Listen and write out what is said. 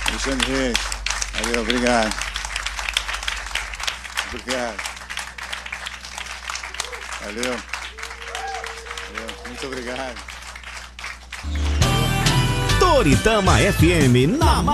Alexandre Reis. Valeu, obrigado. Obrigado. Valeu. Muito obrigado. Toritama FM na